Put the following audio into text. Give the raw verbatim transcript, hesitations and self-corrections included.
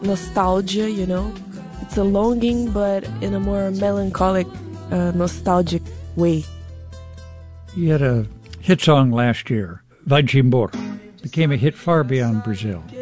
nostalgia, you know. It's a longing, but in a more melancholic, uh, nostalgic way. You had a hit song last year, Vai-te embora. Became a hit far beyond Brazil.